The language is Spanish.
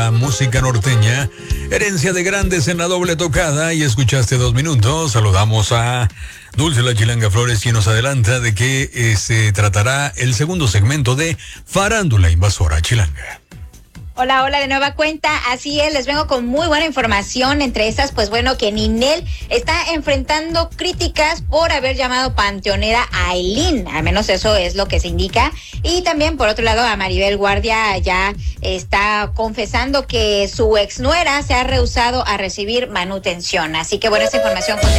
La música norteña, herencia de grandes en la doble tocada, y escuchaste 2 minutos. Saludamos a Dulce la Chilanga Flores, quien nos adelanta de que se tratará el segundo segmento de Farándula Invasora Chilanga. Hola, hola de nueva cuenta, así es, les vengo con muy buena información, entre estas, pues bueno, que Ninel está enfrentando críticas por haber llamado panteonera a Ailín, al menos eso es lo que se indica, y también por otro lado a Maribel Guardia ya está confesando que su exnuera se ha rehusado a recibir manutención, así que bueno, esta información con